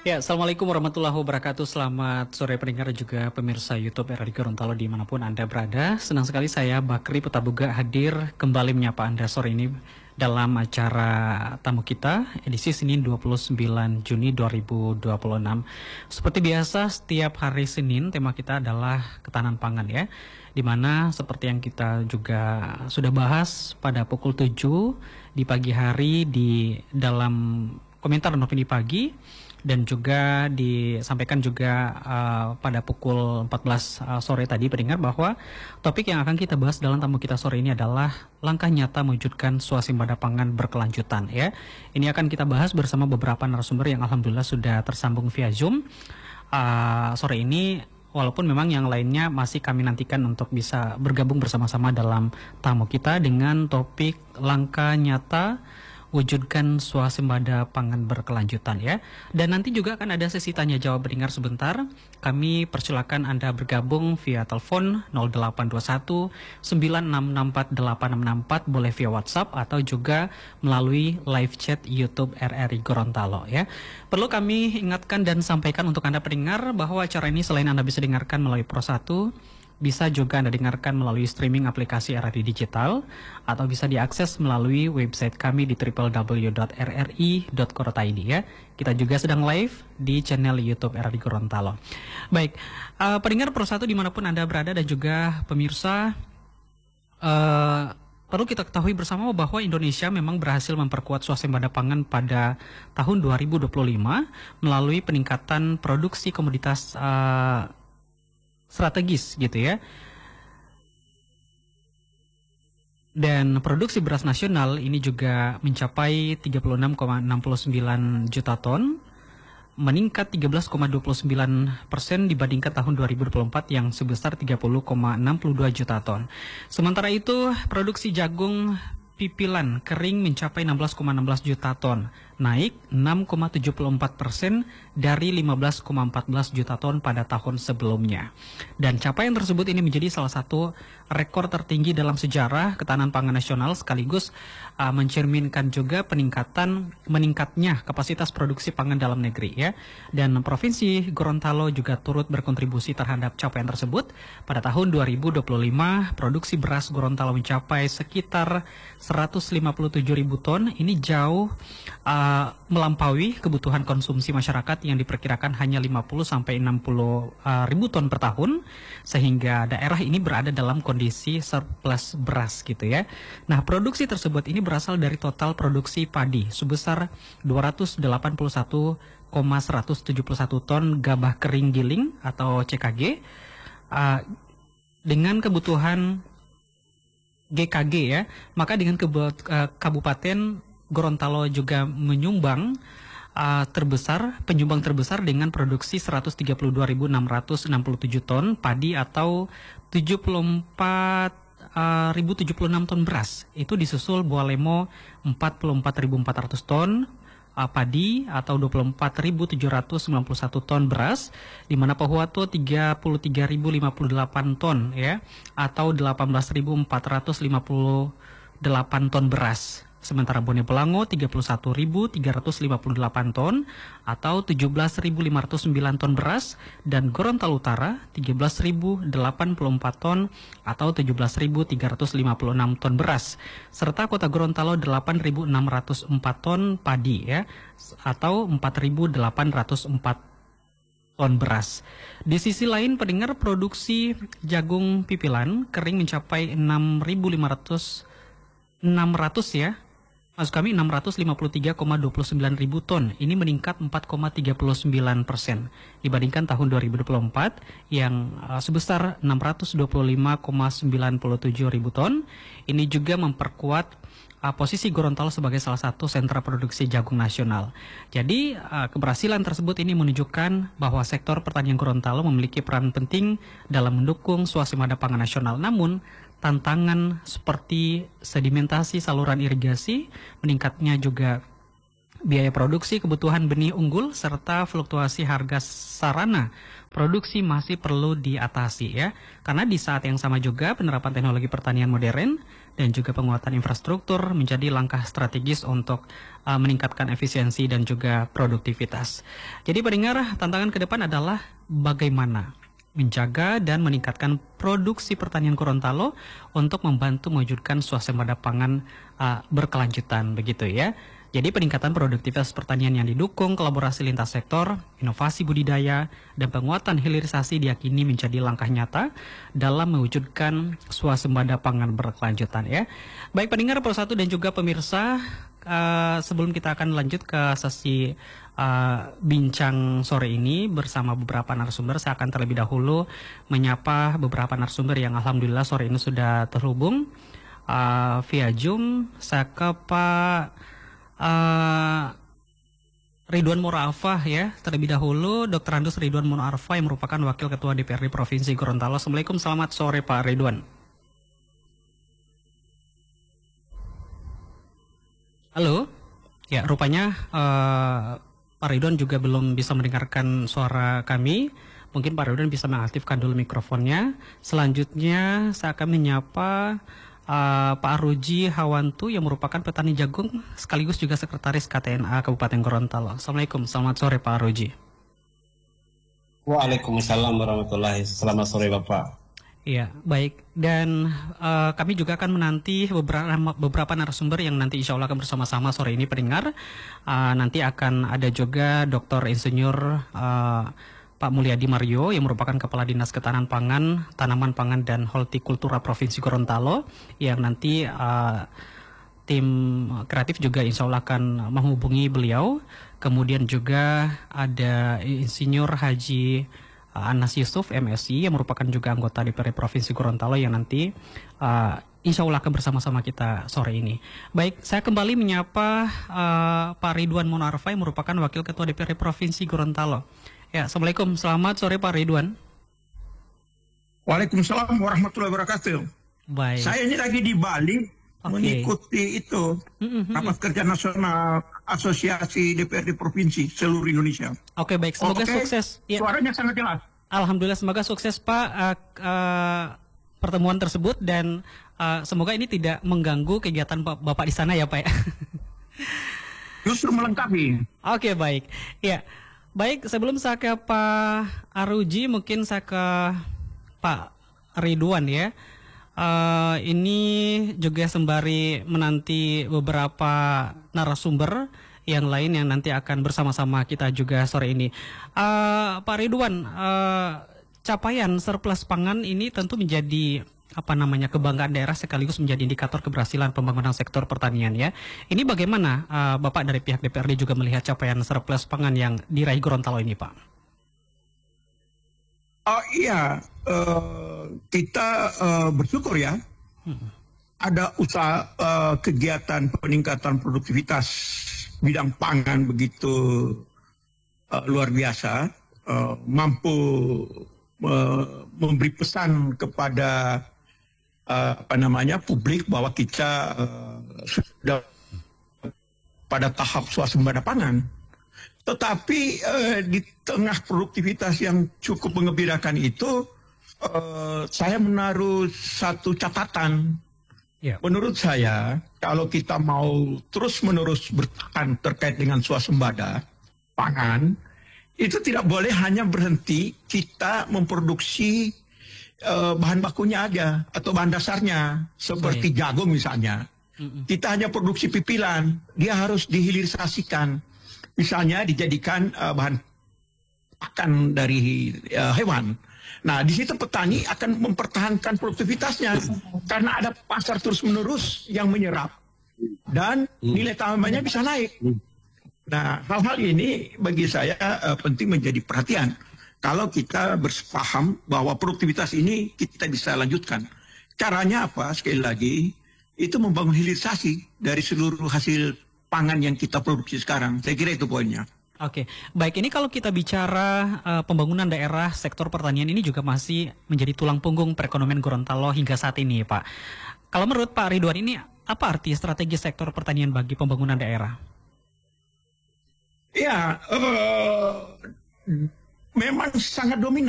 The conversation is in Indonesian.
Ya, Assalamualaikum warahmatullahi wabarakatuh. Selamat sore pendengar juga pemirsa YouTube RRI Gorontalo dimanapun Anda berada. Senang sekali saya Bakri Petabuga hadir kembali menyapa Anda sore ini dalam acara tamu kita edisi Senin 29 Juni 2026. Seperti biasa setiap hari Senin tema kita adalah ketahanan pangan ya. Dimana seperti yang kita juga sudah bahas pada pukul 7 di pagi hari di dalam komentar dan opini pagi, dan juga disampaikan juga pada pukul 14 sore tadi pendengar bahwa topik yang akan kita bahas dalam tamu kita sore ini adalah langkah nyata mewujudkan swasembada pangan berkelanjutan ya. Ini akan kita bahas bersama beberapa narasumber yang alhamdulillah sudah tersambung via Zoom sore ini, walaupun memang yang lainnya masih kami nantikan untuk bisa bergabung bersama-sama dalam tamu kita dengan topik langkah nyata wujudkan swasembada pangan berkelanjutan ya. Dan nanti juga akan ada sesi tanya jawab pendengar sebentar. Kami persilakan Anda bergabung via telepon 0821 9664 8664, boleh via WhatsApp atau juga melalui live chat YouTube RRI Gorontalo ya. Perlu kami ingatkan dan sampaikan untuk Anda pendengar bahwa acara ini selain Anda bisa dengarkan melalui Pro 1, bisa juga Anda dengarkan melalui streaming aplikasi RRI Digital atau bisa diakses melalui website kami di www.rri.co.id ya. Kita juga sedang live di channel YouTube RRI Gorontalo. Baik, pendengar Pro 1 dimanapun Anda berada dan juga pemirsa, perlu kita ketahui bersama bahwa Indonesia memang berhasil memperkuat swasembada pangan pada tahun 2025 melalui peningkatan produksi komoditas strategis gitu ya. Dan produksi beras nasional ini juga mencapai 36,69 juta ton, meningkat 13,29% dibandingkan tahun 2024 yang sebesar 30,62 juta ton. Sementara itu, produksi jagung pipilan kering mencapai 16,16 juta ton, naik 6,74% dari 15,14 juta ton pada tahun sebelumnya. Dan capaian tersebut ini menjadi salah satu rekor tertinggi dalam sejarah ketahanan pangan nasional, sekaligus mencerminkan juga meningkatnya kapasitas produksi pangan dalam negeri ya. Dan Provinsi Gorontalo juga turut berkontribusi terhadap capaian tersebut. Pada tahun 2025, produksi beras Gorontalo mencapai sekitar 157.000 ton. Ini jauh melampaui kebutuhan konsumsi masyarakat yang diperkirakan hanya 50-60 ribu ton per tahun, sehingga daerah ini berada dalam kondisi surplus beras gitu ya. Nah, produksi tersebut ini berasal dari total produksi padi sebesar 281,171 ton gabah kering giling atau CKG, dengan kebutuhan GKG ya. Maka dengan Kabupaten Gorontalo juga menyumbang penyumbang terbesar dengan produksi 132.667 ton padi atau 74.076 ton beras. Itu disusul Bualemo 44.400 ton padi atau 24.791 ton beras, di mana Pohuwato 33.058 ton ya atau 18.458 ton beras. Sementara Bone Bolango 31.358 ton atau 17.509 ton beras, dan Gorontalo Utara 13.084 ton atau 17.356 ton beras, serta Kota Gorontalo 8.604 ton padi ya atau 4.804 ton beras. Di sisi lain pendengar, produksi jagung pipilan kering mencapai 600 ya. Maksud kami 653,29 ribu ton. Ini meningkat 4,39% dibandingkan tahun 2024 yang sebesar 625,97 ribu ton. Ini juga memperkuat posisi Gorontalo sebagai salah satu sentra produksi jagung nasional. Jadi keberhasilan tersebut ini menunjukkan bahwa sektor pertanian Gorontalo memiliki peran penting dalam mendukung swasembada pangan nasional. Namun tantangan seperti sedimentasi saluran irigasi, meningkatnya juga biaya produksi, kebutuhan benih unggul, serta fluktuasi harga sarana produksi masih perlu diatasi ya. Karena di saat yang sama juga penerapan teknologi pertanian modern dan juga penguatan infrastruktur menjadi langkah strategis untuk meningkatkan efisiensi dan juga produktivitas. Jadi pendengar, tantangan ke depan adalah bagaimana menjaga dan meningkatkan produksi pertanian Gorontalo untuk membantu mewujudkan swasembada pangan berkelanjutan, begitu ya. Jadi peningkatan produktivitas pertanian yang didukung kolaborasi lintas sektor, inovasi budidaya, dan penguatan hilirisasi diyakini menjadi langkah nyata dalam mewujudkan swasembada pangan berkelanjutan ya. Baik pendengar Pro1 dan juga pemirsa, sebelum kita akan lanjut ke sesi bincang sore ini bersama beberapa narasumber, saya akan terlebih dahulu menyapa beberapa narasumber yang alhamdulillah sore ini sudah terhubung via Zoom. Saya ke Pak Ridwan Murafah ya, terlebih dahulu Dr. Andus Ridwan Murafah yang merupakan Wakil Ketua DPRD Provinsi Gorontalo. Assalamualaikum, selamat sore Pak Ridwan. Halo, ya rupanya Pak Ridwan juga belum bisa mendengarkan suara kami. Mungkin Pak Ridwan bisa mengaktifkan dulu mikrofonnya. Selanjutnya saya akan menyapa Pak Aruji Hawantu yang merupakan petani jagung sekaligus juga sekretaris KTNA Kabupaten Gorontalo. Assalamualaikum, selamat sore Pak Aruji. Waalaikumsalam warahmatullahi. Selamat sore Bapak. Iya, baik. Dan kami juga akan menanti beberapa narasumber yang nanti insya Allah akan bersama-sama sore ini pendengar. Nanti akan ada juga Dr. Insinyur Pak Mulyadi Mario yang merupakan Kepala Dinas Ketahanan Pangan, Tanaman Pangan dan Hortikultura Provinsi Gorontalo yang nanti tim kreatif juga insya Allah akan menghubungi beliau. Kemudian juga ada Insinyur Haji Anas Yusuf MSI yang merupakan juga anggota DPRD Provinsi Gorontalo yang nanti insya Allah akan bersama-sama kita sore ini. Baik, saya kembali menyapa Pak Ridwan Munarfa yang merupakan Wakil Ketua DPRD Provinsi Gorontalo. Ya, Assalamualaikum, selamat sore Pak Ridwan. Waalaikumsalam warahmatullahi wabarakatuh. Baik. Saya ini lagi di Bali mengikuti itu rapat kerja nasional Asosiasi DPRD Provinsi seluruh Indonesia. Oke, baik, semoga sukses. Ya. Suaranya sangat jelas. Alhamdulillah, semoga sukses Pak pertemuan tersebut dan semoga ini tidak mengganggu kegiatan Bapak di sana ya Pak. Justru melengkapi. Oke, baik. Ya. Baik, sebelum saya ke Pak Aruji, mungkin saya ke Pak Ridwan ya. Ini juga sembari menanti beberapa narasumber yang lain yang nanti akan bersama-sama kita juga sore ini. Pak Ridwan, capaian surplus pangan ini tentu menjadi kebanggaan daerah sekaligus menjadi indikator keberhasilan pembangunan sektor pertanian ya. Ini bagaimana Bapak dari pihak DPRD juga melihat capaian surplus pangan yang diraih Gorontalo ini, Pak? Iya, kita bersyukur ya. Ada usaha kegiatan peningkatan produktivitas bidang pangan begitu luar biasa, mampu memberi pesan kepada publik bahwa kita sudah pada tahap swasembada pangan. Tetapi di tengah produktivitas yang cukup mengembirakan itu, saya menaruh satu catatan. Yeah. Menurut saya, kalau kita mau terus-menerus bertahan terkait dengan swasembada pangan, itu tidak boleh hanya berhenti kita memproduksi bahan bakunya aja atau bahan dasarnya seperti jagung misalnya. Kita hanya produksi pipilan, dia harus dihilirisasikan. Misalnya dijadikan bahan pakan dari hewan. Nah, di situ petani akan mempertahankan produktivitasnya karena ada pasar terus-menerus yang menyerap dan nilai tambahnya bisa naik. Nah, hal-hal ini bagi saya penting menjadi perhatian. Kalau kita berpaham bahwa produktivitas ini kita bisa lanjutkan. Caranya apa? Sekali lagi, itu membangun hilirisasi dari seluruh hasil pangan yang kita produksi sekarang. Saya kira itu poinnya. Oke, baik, ini kalau kita bicara pembangunan daerah sektor pertanian ini juga masih menjadi tulang punggung perekonomian Gorontalo hingga saat ini, Pak. Kalau menurut Pak Ridwan, ini apa arti strategi sektor pertanian bagi pembangunan daerah? Ya, memang sangat dominan.